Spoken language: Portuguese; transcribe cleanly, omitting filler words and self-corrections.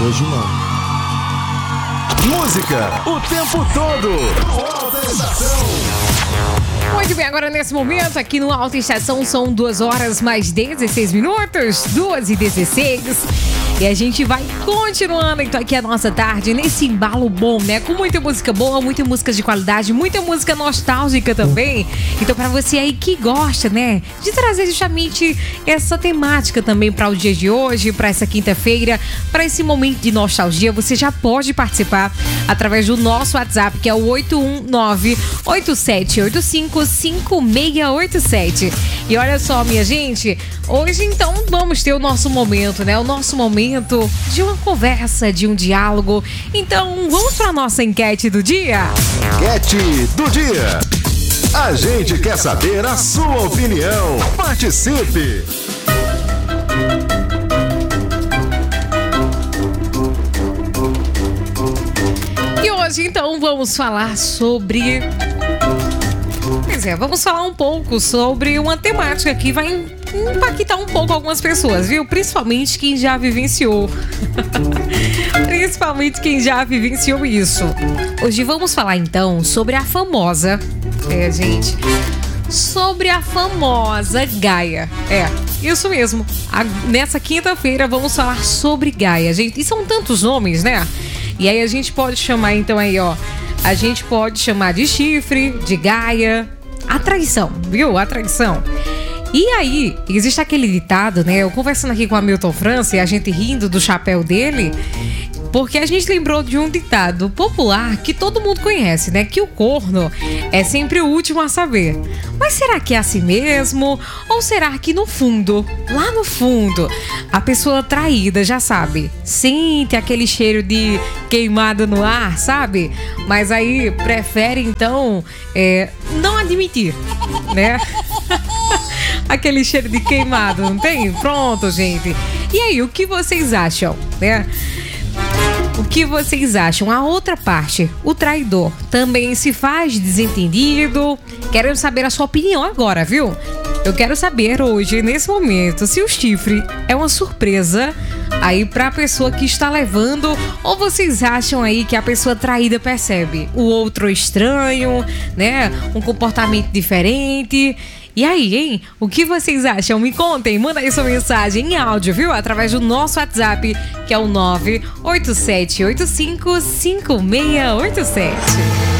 Hoje não. Música o tempo todo. Alta Estação. Muito bem, agora nesse momento aqui no Alta Estação são 2 horas mais 16 minutos, 2h16. E a gente vai continuando então aqui a nossa tarde nesse embalo bom, né? Com muita música boa, muita música de qualidade, muita música nostálgica também. Então pra você aí que gosta, né? De trazer justamente essa temática também para o dia de hoje, para essa quinta-feira, para esse momento de nostalgia, você já pode participar através do nosso WhatsApp, que é o 819-8785-5687. E olha só, minha gente, hoje então vamos ter o nosso momento, né? O nosso momento de uma conversa, de um diálogo. Então vamos para a nossa enquete do dia? Enquete do dia. A gente quer saber a sua opinião. Participe! E hoje então vamos falar sobre... vamos falar um pouco sobre uma temática que vai impactar um pouco algumas pessoas, viu? Principalmente quem já vivenciou. Principalmente quem já vivenciou isso. Hoje vamos falar então sobre a famosa... gente... Sobre a famosa Gaia. Isso mesmo. Nessa quinta-feira vamos falar sobre Gaia, gente. E são tantos nomes, né? E aí a gente pode chamar então aí, ó... A gente pode chamar de chifre, de Gaia... A traição, viu? A traição. E aí, existe aquele ditado, né? Eu conversando aqui com a Milton França e a gente rindo do chapéu dele, porque a gente lembrou de um ditado popular que todo mundo conhece, né? Que o corno é sempre o último a saber. Mas será que é assim mesmo? Ou será que no fundo, lá no fundo, a pessoa traída já sabe? Sente aquele cheiro de queimado no ar, sabe? Mas aí prefere então não admitir, né? Aquele cheiro de queimado, não tem? Pronto, gente. E aí, o que vocês acham, né? O que vocês acham? A outra parte, o traidor, também se faz desentendido? Quero saber a sua opinião agora, viu? Eu quero saber hoje, nesse momento, se o chifre é uma surpresa aí pra pessoa que está levando, ou vocês acham aí que a pessoa traída percebe o outro estranho, né? Um comportamento diferente. E aí, hein? O que vocês acham? Me contem, manda aí sua mensagem em áudio, viu? Através do nosso WhatsApp, que é o 987855687.